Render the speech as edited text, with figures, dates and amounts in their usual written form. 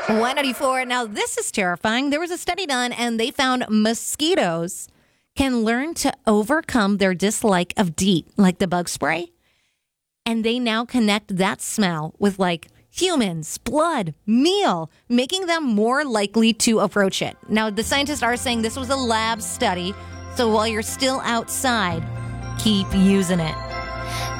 194. Now, this is terrifying. There was a study done, and they found mosquitoes can learn to overcome their dislike of DEET, like the bug spray. And they now connect that smell with like humans, blood, meal, making them more likely to approach it. Now, the scientists are saying this was a lab study. So while you're still outside, keep using it.